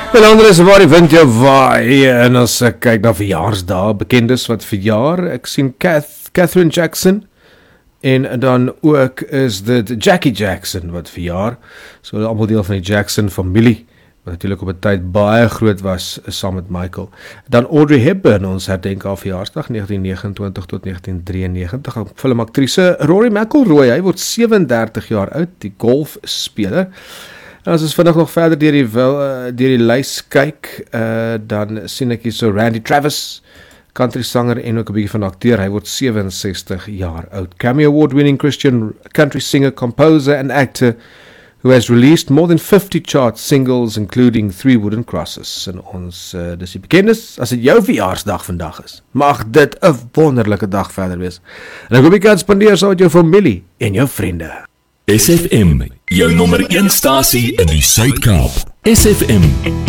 Wel ander is waar die wind jou waai en as ek kyk na verjaarsdae, bekendes wat verjaar, ek sien Catherine Jackson en dan ook is dit Jackie Jackson wat verjaar, so allemaal deel van die Jackson familie, wat natuurlijk op 'n tyd baie groot was, saam met Michael. Dan Audrey Hepburn, ons herdenk haar verjaarsdag, 1929 tot 1993, filmaktrise Rory McIlroy, hy word 37 jaar oud, die golfspeler. En as ons vinnig nog verder deur die lys kyk, dan sien ek hier so Randy Travis, country sanger en ook 'n bietjie van akteur, hy word 67 jaar oud. Grammy Award winning Christian country singer, composer and actor who has released more than 50 chart singles including 3 Wooden Crosses. En ons, dis die bekendes, as dit jou verjaarsdag vandag is, mag dit 'n wonderlike dag verder wees. En ek hoop jy kan spandeer saam met jou familie en jou vriende. SFM, jou nommer 1 stasie in die Suid-Kaap. SFM